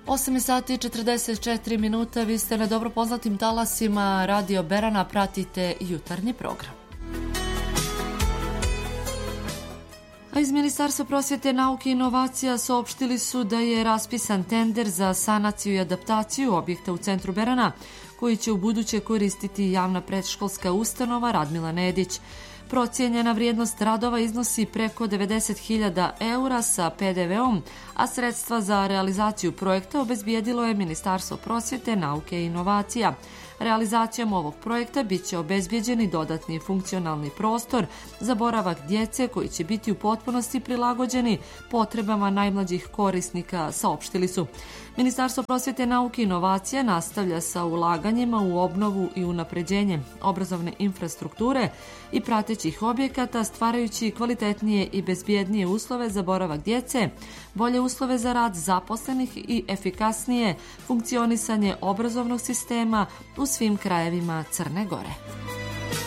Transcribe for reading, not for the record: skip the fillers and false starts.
8 sati i 44 minuta, vi ste na dobro poznatim talasima Radio Berana, pratite jutarnji program. A iz Ministarstva prosvjete, nauke i inovacija saopštili su da je raspisan tender za sanaciju i adaptaciju objekta u centru Berana, koji će u buduće koristiti javna predškolska ustanova Radmila Nedić. Procijenjena vrijednost radova iznosi preko 90.000 eura sa PDV-om, a sredstva za realizaciju projekta obezbijedilo je Ministarstvo prosvjete, nauke i inovacija. Realizacijom ovog projekta biće obezbijeđeni dodatni funkcionalni prostor za boravak djece koji će biti u potpunosti prilagođeni potrebama najmlađih korisnika, saopštili su. Ministarstvo prosvjete, nauke i inovacija nastavlja sa ulaganjima u obnovu i unapređenje obrazovne infrastrukture i pratećih objekata, stvarajući kvalitetnije i bezbjednije uslove za boravak djece, bolje uslove za rad zaposlenih i efikasnije funkcionisanje obrazovnog sistema u svim krajevima Crne Gore.